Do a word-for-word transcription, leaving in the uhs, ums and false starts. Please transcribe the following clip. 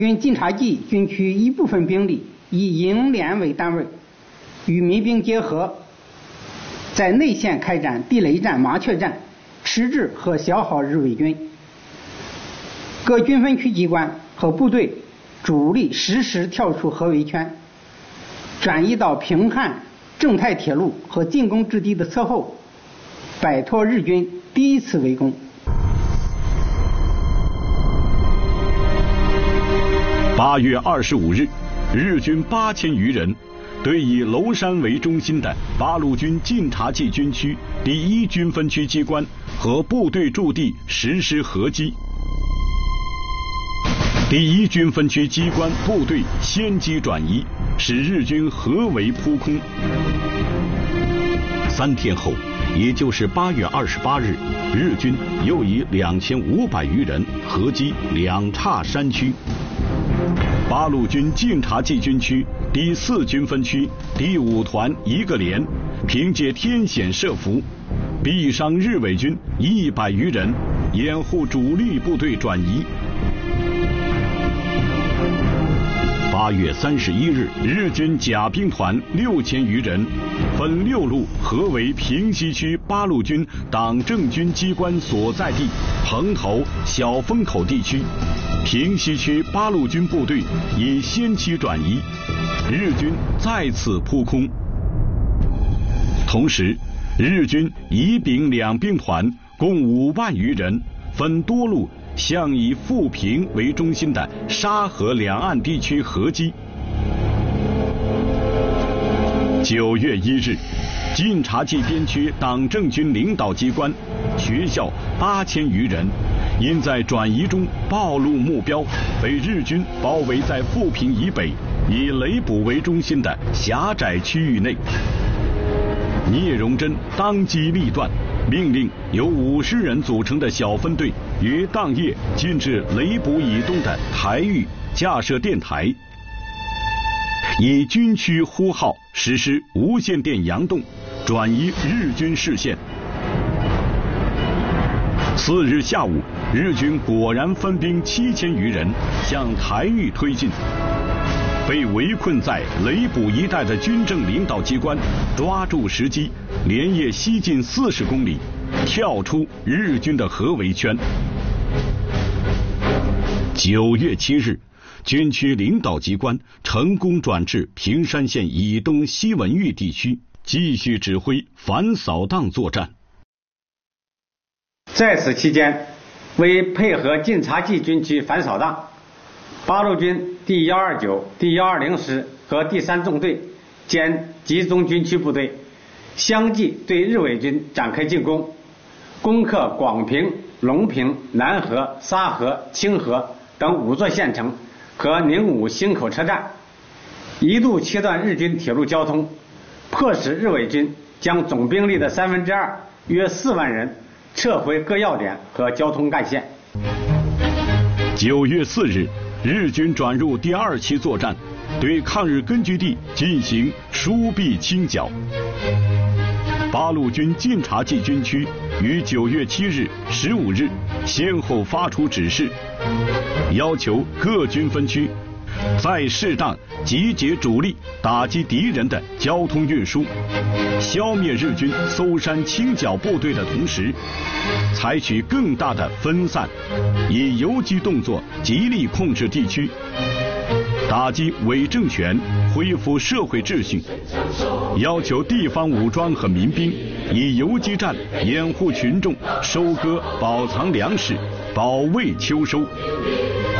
军晋察冀军区一部分兵力以营连为单位，与民兵结合，在内线开展地雷战、麻雀战，迟滞和消耗日伪军。各军分区机关和部队主力实时跳出合围圈，转移到平汉、正太铁路和进攻之地的侧后，摆脱日军第一次围攻。 八月二十五日，日军八千余人对以娄山为中心的八路军晋察冀军区第一军分区机关和部队驻地实施合击。第一军分区机关部队先机转移，使日军合围扑空。三天后，也就是八月二十八日，日军又以两千五百余人合击两岔山区。八路军晋察冀军区第四军分区第五团一个连，凭借天险设伏，毙伤日伪军一百余人，掩护主力部队转移。八月三十一日，日军甲兵团六千余人分六路合围平西区八路军党政军机关所在地蓬头、小风口地区。平西区八路军部队已先期转移，日军再次扑空。同时，日军乙丙两兵团共五万余人，分多路向以富平为中心的沙河两岸地区合击。九月一日，晋察冀边区党政军领导机关、学校八千余人，因在转移中暴露目标，被日军包围在富平以北以雷捕为中心的狭窄区域内。聂荣臻当机立断，命令由五十人组成的小分队于当夜进至雷捕以东的台域架设电台，以军区呼号实施无线电扬动，转移日军视线。次日下午，日军果然分兵七千余人向台域推进。被围困在雷捕一带的军政领导机关抓住时机，连夜西进四十公里，跳出日军的合围圈。九月七日，军区领导机关成功转至平山县以东西文峪地区，继续指挥反扫荡作战。 在此期间，为配合晋察冀军区反扫荡，八路军第一二九、第一二零师和第三纵队兼集中军区部队相继对日伪军展开进攻，攻克广平、隆平、南河、沙河、清河等五座县城和宁武新口车站，一度切断日军铁路交通，迫使日伪军将总兵力的三分之二，约四万人撤回各要点和交通干线。 九月四日，日军转入第二期作战，对抗日根据地进行疏避清剿。八路军晋察冀军区于九月七日、十五日先后发出指示，要求各军分区在适当集结主力打击敌人的交通运输，消灭日军搜山清剿部队的同时，采取更大的分散，以游击动作极力控制地区，打击伪政权，恢复社会秩序，要求地方武装和民兵以游击战掩护群众收割保藏粮食，保卫秋收。